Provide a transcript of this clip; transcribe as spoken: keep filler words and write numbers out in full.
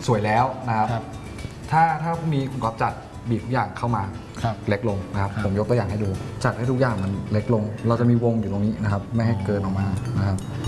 สวยแล้วนะครับถ้าถ้าพรุ่งนี้คุณก๊อฟจัดบีบทุกอย่างเข้ามาเล็กลงนะครับผมยกตัวอย่างให้ดูจัดให้ทุกอย่างมันเล็กลงเราจะมีวงอยู่ตรงนี้นะครับไม่ให้เกินออกมานะครับ